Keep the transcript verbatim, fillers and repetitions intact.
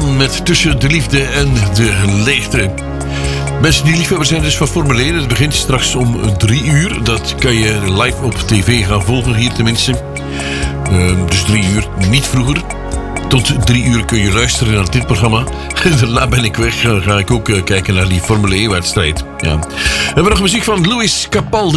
Hamilton met Tussen de Liefde en de Leegte. Mensen die liefhebber zijn dus van Formule één. Het begint straks om drie uur. Dat kan je live op tv gaan volgen hier tenminste. Uh, dus drie uur, niet vroeger. Tot drie uur kun je luisteren naar dit programma. Daarna ben ik weg. Dan ga ik ook uh, kijken naar die Formule één wedstrijd. Ja. We hebben nog muziek van Lewis Capaldi.